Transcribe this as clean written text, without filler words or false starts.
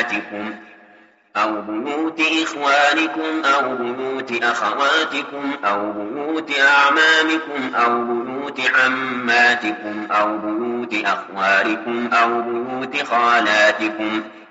أمهاتكم أو بيوت إخوانكم أو بيوت أخواتكم أو بيوت أعمامكم أو بيوت عماتكم أو بيوت أخوالكم أو بيوت خالاتكم